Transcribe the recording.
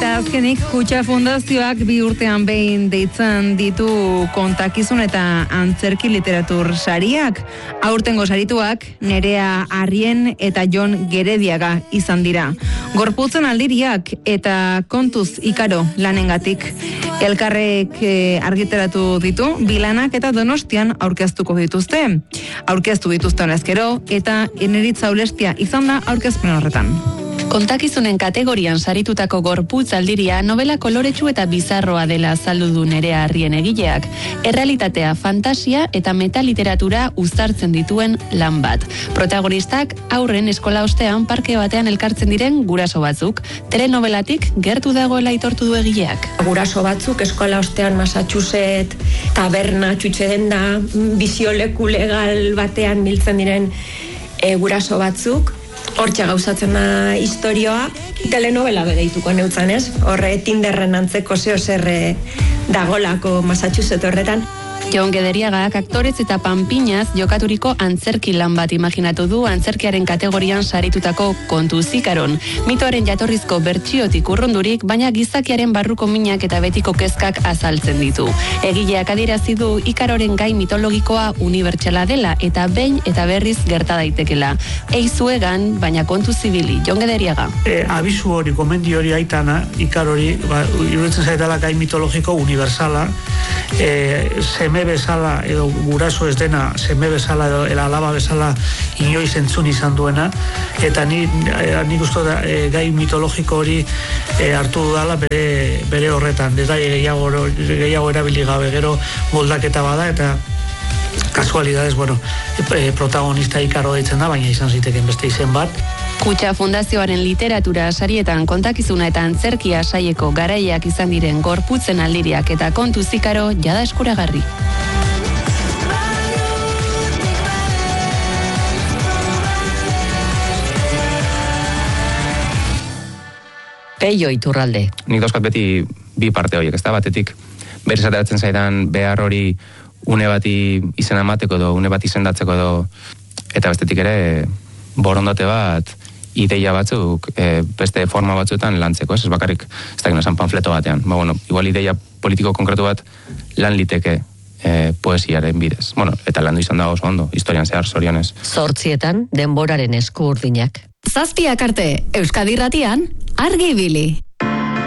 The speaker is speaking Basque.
Eta azkenik Kutxa Fundazioak 2 urtean behin deitzen ditu kontakizun eta antzerki literatur sariak. Aurtengo sarituak Nerea Arrien eta Jon Gerediaga izan dira. Gorputzen aldiriak eta Kontuz Ikaro lanengatik. Elkarrek argitaratu ditu, bilanak eta Donostian aurkeztuko dituzte. Aurkeztu dituzten ezkero eta Eneritza Ulestia izan da aurkezpen horretan. Kontakizunen kategorian saritutako Gorputz aldiria novela koloretsu eta bizarroa dela azaldu du Nerea Arrien egileak. Errealitatea, fantasia eta metaliteratura uztartzen dituen lan bat. Protagonistak aurren eskola ostean parke batean elkartzen diren guraso batzuk. Telenovelatik gertu dagoela aitortu du egileak. Guraso batzuk eskola ostean Massachusetts taberna txutxedenda bizioleku legal batean biltzen diren guraso batzuk. Hortxe gauzatzen da historioa, telenovela bedeituko neutzan, ez? Horre Tinderren antzeko zeo zer dagolako Massachusetts horretan. Jon Gerediagak aktorez eta panpinaz jokaturiko antzerki lan bat imaginatu du antzerkiaren kategorian saritutako Kontuz Ikaron. Mitoaren jatorrizko bertsiotik urrundurik, baina gizakiaren barruko minak eta betiko kezkak azaltzen ditu. Egileak adierazi du Ikaroren gai mitologikoa unibertsala dela eta behin eta berriz gerta daitekela. Eizuegan, baina kontuz zibili, Jon Gerediaga. Abisu hori, gomendi hori aitana, Ikarori, iruditzen zaitala gai mitologiko unibertsala, seme bezala edo guraso ez dena seme bezala edo alaba bezala inoiz entzun izan duena, eta nik uste da gai mitologiko hori hartu dudala bere horretan, ez da gehiago erabili gabe, gero moldaketa bada eta kasualidades, protagonista Ikaro deitzen da, baina izan ziteken beste izen bat. Kutxa Fundazioaren literatura sarietan kontakizuna eta antzerkia saieko garaiak izan diren Gorputzen aldiriak eta Kontuz Ikaro jada eskuragarri. Peio Iturralde. Nik dauzkat beti bi parte horiek, ez da batetik berriz ateratzen zaidan behar hori une bati izena emateko edo une bat izendatzeko edo, eta bestetik ere borondate bat ideia batzuk beste forma batzuetan lantzeko, ez bakarrik ez da ginen panfleto batean. Igual ideia politiko konkretu bat lan liteke poesiaren bidez. Eta landu izan da oso ondo, historian zehar, zorionez. 8:00 denboraren esku urdinak. 7 arte, Euskadi Irratian, Argi Ibili.